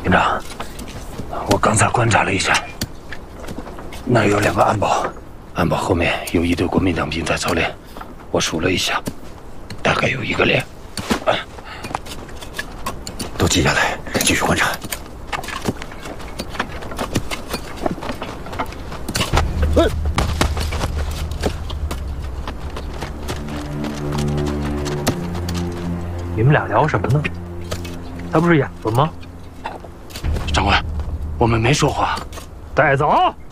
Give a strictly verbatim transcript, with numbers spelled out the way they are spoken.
营长，我刚才观察了一下，那儿有两个安保，安保后面有一队国民党兵在操练，我数了一下，大概有一个连。啊、 都记下来，继续观察。 你们俩聊什么呢？他不是哑巴吗？ 长官，我们没说话。 带走。